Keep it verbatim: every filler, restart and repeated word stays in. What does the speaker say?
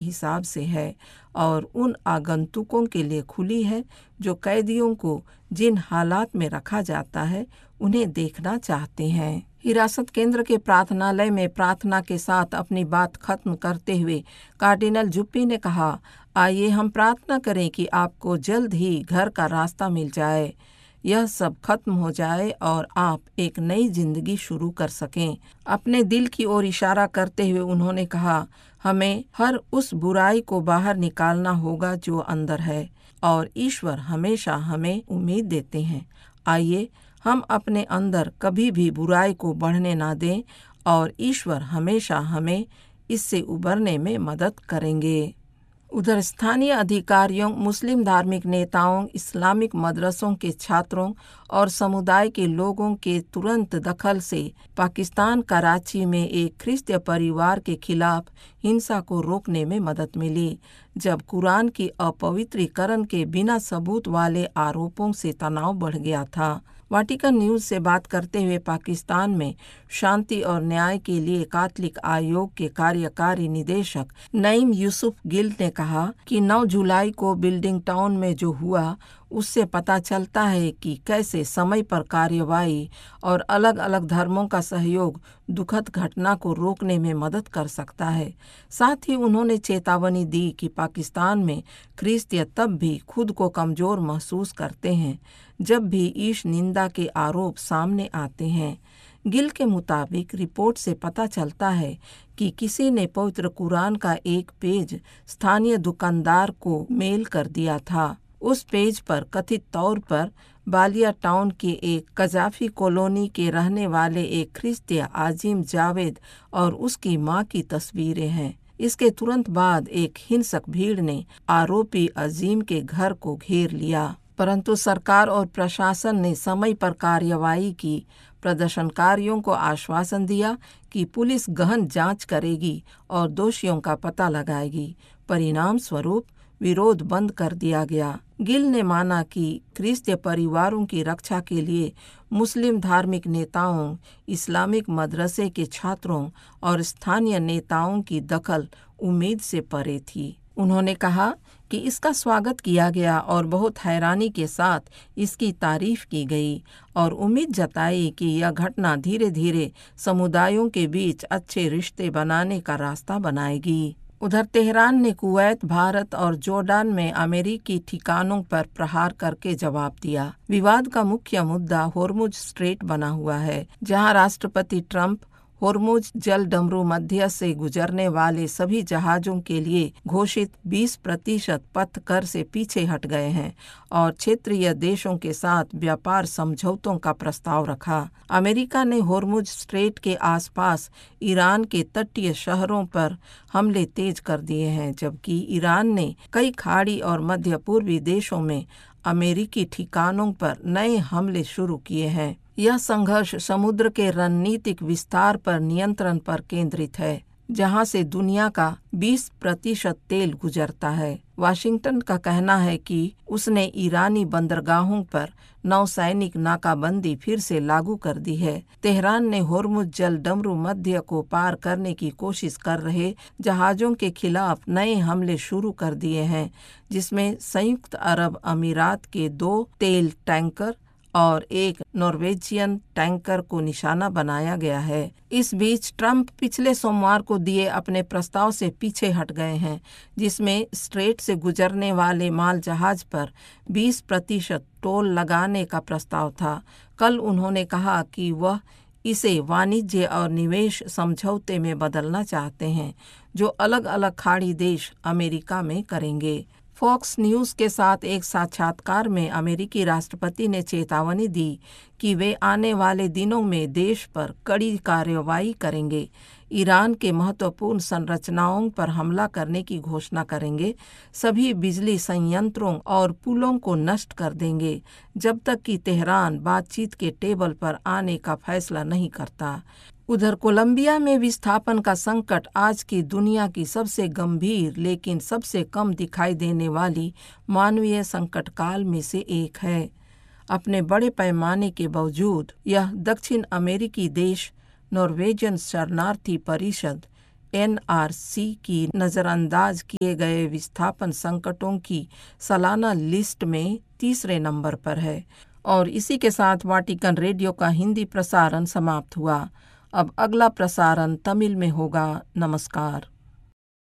हिसाब से है और उन आगंतुकों के लिए खुली है जो कैदियों को जिन हालात में रखा जाता है उन्हें देखना चाहते हैं। हिरासत केंद्र के प्रार्थनालय में प्रार्थना के साथ अपनी बात खत्म करते हुए कार्डिनल जुप्पी ने कहा, आइए हम प्रार्थना करें कि आपको जल्द ही घर का रास्ता मिल जाए, यह सब खत्म हो जाए और आप एक नई जिंदगी शुरू कर सकें। अपने दिल की ओर इशारा करते हुए उन्होंने कहा, हमें हर उस बुराई को बाहर निकालना होगा जो अंदर है और ईश्वर हमेशा हमें उम्मीद देते हैं। आइए हम अपने अंदर कभी भी बुराई को बढ़ने ना दें और ईश्वर हमेशा हमें इससे उबरने में मदद करेंगे। उधर स्थानीय अधिकारियों, मुस्लिम धार्मिक नेताओं, इस्लामिक मदरसों के छात्रों और समुदाय के लोगों के तुरंत दखल से पाकिस्तान कराची में एक ख्रिस्तीय परिवार के खिलाफ हिंसा को रोकने में मदद मिली, जब कुरान की अपवित्रीकरण के बिना सबूत वाले आरोपों से तनाव बढ़ गया था। वाटिकन न्यूज से बात करते हुए पाकिस्तान में शांति और न्याय के लिए कैथोलिक आयोग के कार्यकारी निदेशक नईम यूसुफ गिल ने कहा कि नौ जुलाई को बिल्डिंग टाउन में जो हुआ उससे पता चलता है कि कैसे समय पर कार्रवाई और अलग अलग धर्मों का सहयोग दुखद घटना को रोकने में मदद कर सकता है। साथ ही उन्होंने चेतावनी दी कि पाकिस्तान में ख्रिस्तीय तब भी खुद को कमजोर महसूस करते हैं जब भी ईश निंदा के आरोप सामने आते हैं। गिल के मुताबिक रिपोर्ट से पता चलता है कि किसी ने पवित्र कुरान का एक पेज स्थानीय दुकानदार को मेल कर दिया था। उस पेज पर कथित तौर पर बालिया टाउन के एक कजाफी कॉलोनी के रहने वाले एक ख्रिस्तीय आजिम जावेद और उसकी मां की तस्वीरें हैं। इसके तुरंत बाद एक हिंसक भीड़ ने आरोपी अजीम के घर को घेर लिया, परंतु सरकार और प्रशासन ने समय पर कार्रवाई की। प्रदर्शनकारियों को आश्वासन दिया कि पुलिस गहन जांच करेगी और दोषियों का पता लगाएगी। परिणाम स्वरूप विरोध बंद कर दिया गया। गिल ने माना कि ख्रिस्तीय परिवारों की रक्षा के लिए मुस्लिम धार्मिक नेताओं, इस्लामिक मदरसे के छात्रों और स्थानीय नेताओं की दखल उम्मीद से परे थी। उन्होंने कहा कि इसका स्वागत किया गया और बहुत हैरानी के साथ इसकी तारीफ की गई और उम्मीद जताई कि यह घटना धीरे धीरे समुदायों के बीच अच्छे रिश्ते बनाने का रास्ता बनाएगी। उधर तेहरान ने कुवैत, भारत और जॉर्डन में अमेरिकी ठिकानों पर प्रहार करके जवाब दिया। विवाद का मुख्य मुद्दा होर्मुज स्ट्रेट बना हुआ है, जहां राष्ट्रपति ट्रंप होर्मुज जल डमरू मध्य से गुजरने वाले सभी जहाजों के लिए घोषित बीस प्रतिशत पथ कर से पीछे हट गए हैं और क्षेत्रीय देशों के साथ व्यापार समझौतों का प्रस्ताव रखा। अमेरिका ने होर्मुज स्ट्रेट के आसपास ईरान के तटीय शहरों पर हमले तेज कर दिए हैं, जबकि ईरान ने कई खाड़ी और मध्य पूर्वी देशों में अमेरिकी ठिकानों पर नए हमले शुरू किए हैं। यह संघर्ष समुद्र के रणनीतिक विस्तार पर नियंत्रण पर केंद्रित है, जहां से दुनिया का बीस प्रतिशत तेल गुजरता है। वाशिंगटन का कहना है कि उसने ईरानी बंदरगाहों पर नौसैनिक नाकाबंदी फिर से लागू कर दी है। तेहरान ने होर्मुज जल डमरू मध्य को पार करने की कोशिश कर रहे जहाजों के खिलाफ नए हमले शुरू कर दिए हैं, जिसमें संयुक्त अरब अमीरात के दो तेल टैंकर और एक नॉर्वेजियन टैंकर को निशाना बनाया गया है। इस बीच ट्रंप पिछले सोमवार को दिए अपने प्रस्ताव से पीछे हट गए हैं, जिसमें स्ट्रेट से गुजरने वाले माल जहाज पर बीस प्रतिशत टोल लगाने का प्रस्ताव था। कल उन्होंने कहा कि वह इसे वाणिज्य और निवेश समझौते में बदलना चाहते हैं, जो अलग अलग खाड़ी देश अमेरिका में करेंगे। फॉक्स न्यूज़ के साथ एक साक्षात्कार में अमेरिकी राष्ट्रपति ने चेतावनी दी कि वे आने वाले दिनों में देश पर कड़ी कार्रवाई करेंगे, ईरान के महत्वपूर्ण संरचनाओं पर हमला करने की घोषणा करेंगे, सभी बिजली संयंत्रों और पुलों को नष्ट कर देंगे जब तक कि तेहरान बातचीत के टेबल पर आने का फैसला नहीं करता। उधर कोलंबिया में विस्थापन का संकट आज की दुनिया की सबसे गंभीर लेकिन सबसे कम दिखाई देने वाली मानवीय संकट काल में से एक है। अपने बड़े पैमाने के बावजूद यह दक्षिण अमेरिकी देश नॉर्वेजियन शरणार्थी परिषद एन आर सी की नज़रअंदाज किए गए विस्थापन संकटों की सालाना लिस्ट में तीसरे नंबर पर है। और इसी के साथ वाटिकन रेडियो का हिंदी प्रसारण समाप्त हुआ। अब अगला प्रसारण तमिल में होगा। नमस्कार।